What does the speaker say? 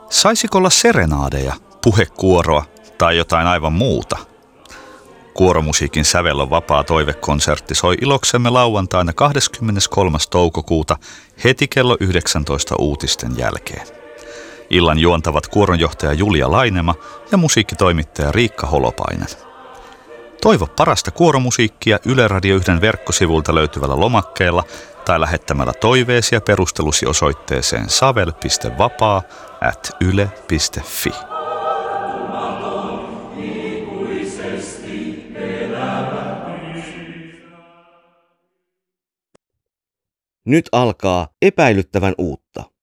Saisiko olla serenaadeja, puhekuoroa tai jotain aivan muuta? Kuoromusiikin sävellön vapaa toivekonsertti soi iloksemme lauantaina 23. toukokuuta heti kello 19 uutisten jälkeen. Illan juontavat kuoronjohtaja Julia Lainema ja musiikkitoimittaja Riikka Holopainen. Toivo parasta kuoromusiikkia Yle Radio 1 verkkosivulta löytyvällä lomakkeella tai lähettämällä toiveesi ja perustelusi osoitteeseen savel.vapaa@yle.fi. Nyt alkaa epäilyttävän uutta.